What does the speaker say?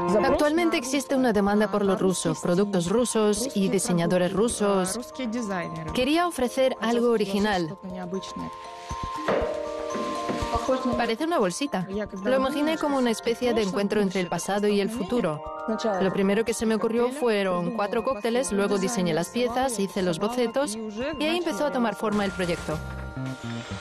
Actualmente existe una demanda por lo ruso, productos rusos y diseñadores rusos. Quería ofrecer algo original. Parece una bolsita. Lo imaginé como una especie de encuentro entre el pasado y el futuro. Lo primero que se me ocurrió fueron 4 cócteles, luego diseñé las piezas, hice los bocetos y ahí empezó a tomar forma el proyecto.